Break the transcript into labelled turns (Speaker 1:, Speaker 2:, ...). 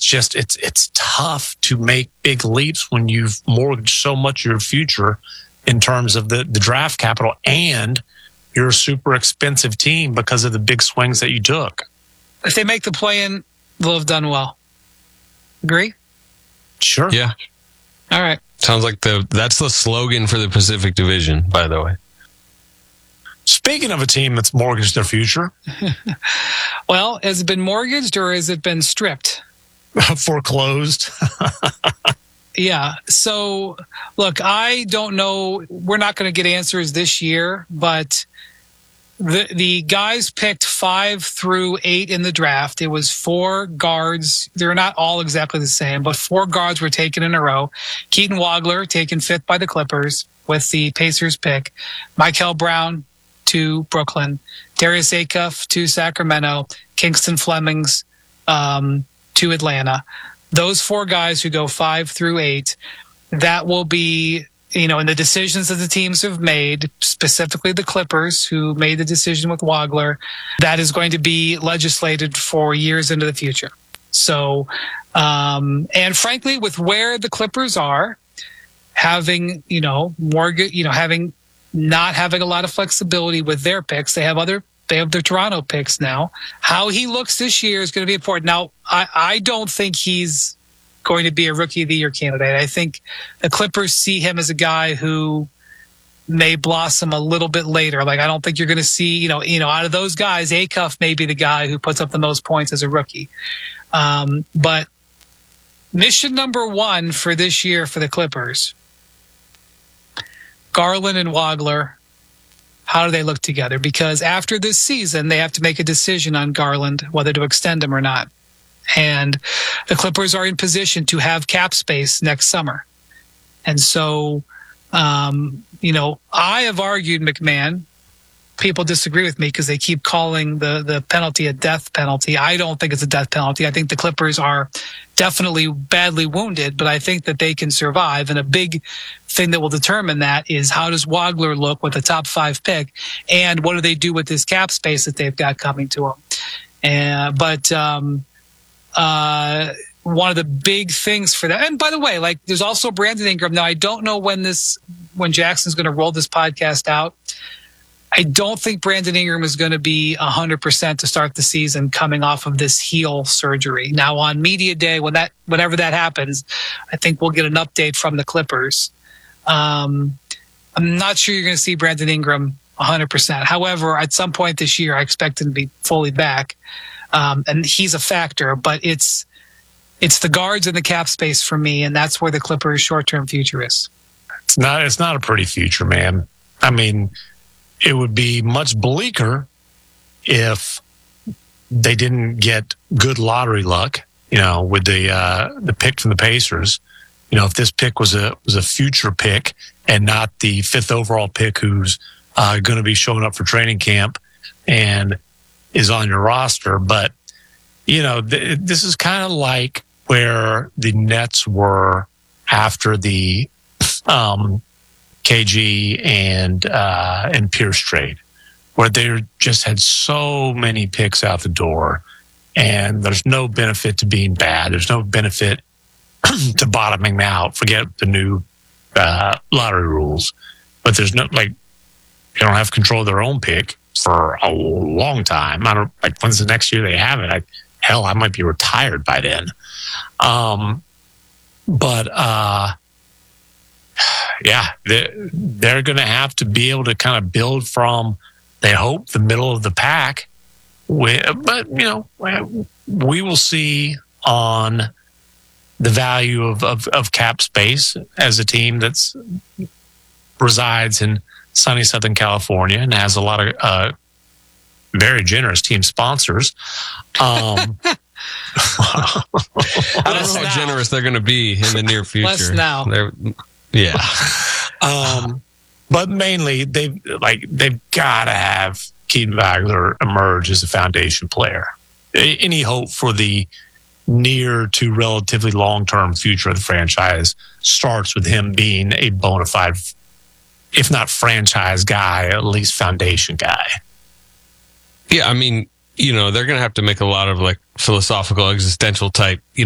Speaker 1: it's tough to make big leaps when you've mortgaged so much of your future in terms of the draft capital, and you're a super expensive team because of the big swings that you took.
Speaker 2: If they make the play-in, they'll have done well. Agree?
Speaker 1: Sure.
Speaker 3: Yeah.
Speaker 2: All right.
Speaker 3: Sounds like that's the slogan for the Pacific Division, by the way.
Speaker 1: Speaking of a team that's mortgaged their future.
Speaker 2: Well, has it been mortgaged or has it been stripped?
Speaker 1: Foreclosed.
Speaker 2: Yeah. So, look, I don't know. We're not going to get answers this year, but the guys picked 5 through 8 in the draft. It was 4 guards. They're not all exactly the same, but 4 guards were taken in a row. Keaton Wagler, taken 5th by the Clippers with the Pacers pick. Michael Brown to Brooklyn. Darius Acuff to Sacramento. Kingston Flemings to Atlanta. Those 4 guys who go 5 through 8, that will be, in the decisions that the teams have made, specifically the Clippers, who made the decision with Wagler, that is going to be legislated for years into the future. So, and frankly, with where the Clippers are, having, not having a lot of flexibility with their picks, they have their Toronto picks now. How he looks this year is going to be important. Now, I don't think he's going to be a Rookie of the Year candidate. I think the Clippers see him as a guy who may blossom a little bit later. Like, I don't think you're going to see, out of those guys, Acuff may be the guy who puts up the most points as a rookie. But mission number 1 for this year for the Clippers, Garland and Wagler, how do they look together? Because after this season, they have to make a decision on Garland, whether to extend him or not. And the Clippers are in position to have cap space next summer. And so, I have argued, McMahon, people disagree with me because they keep calling the penalty a death penalty. I don't think it's a death penalty. I think the Clippers are definitely badly wounded, but I think that they can survive. And a big thing that will determine that is, how does Wagler look with the top 5 pick, and what do they do with this cap space that they've got coming to them? But one of the big things for that, and by the way, like, there's also Brandon Ingram. Now, I don't know when Jackson's going to roll this podcast out. I don't think Brandon Ingram is going to be 100% to start the season coming off of this heel surgery. Now, on media day, whenever that happens, I think we'll get an update from the Clippers. I'm not sure you're going to see Brandon Ingram 100%. However, at some point this year, I expect him to be fully back. And he's a factor, but it's the guards and the cap space for me, and that's where the Clippers' short-term future is.
Speaker 1: It's not a pretty future, man. I mean, it would be much bleaker if they didn't get good lottery luck, with the pick from the Pacers. If this pick was a future pick and not the 5th overall pick who's going to be showing up for training camp and is on your roster. But, this is kind of like where the Nets were after the KG and Pierce trade, where they just had so many picks out the door, and there's no benefit to being bad. There's no benefit to bottoming out. Forget the new lottery rules, but there's no, like, they don't have control of their own pick for a long time. I don't, like, when's the next year they have it? I might be retired by then. Yeah, they're going to have to be able to kind of build from, they hope, the middle of the pack. But, we will see on the value of cap space as a team that's resides in sunny Southern California and has a lot of very generous team sponsors. I
Speaker 3: don't know how generous they're going to be in the near future.
Speaker 2: Less now.
Speaker 3: Yeah.
Speaker 1: But mainly they've got to have Keaton Wagler emerge as a foundation player. Any hope for the near to relatively long-term future of the franchise starts with him being a bona fide, if not franchise guy, at least foundation guy.
Speaker 3: Yeah, I mean, they're going to have to make a lot of, like, philosophical, existential type,